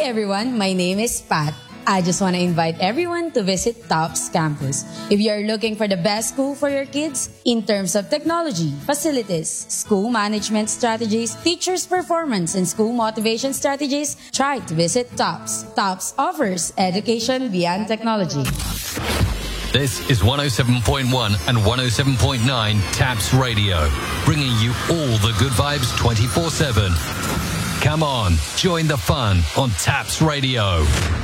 everyone, my name is Pat. I just want to invite everyone to visit TOPS campus. If you are looking for the best school for your kids in terms of technology, facilities, school management strategies, teachers' performance, and school motivation strategies, try to visit TOPS. TOPS offers education beyond technology. This is 107.1 and 107.9 TAPS Radio, bringing you all the good vibes 24/7. Come on, join the fun on TAPS Radio.